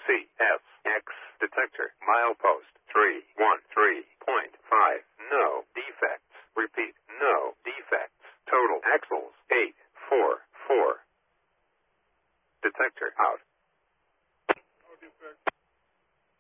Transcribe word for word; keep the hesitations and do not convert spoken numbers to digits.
C S X detector. Milepost three one three point five. No defects. Repeat, no defects. Total axles eight four four. Detector out. No defects.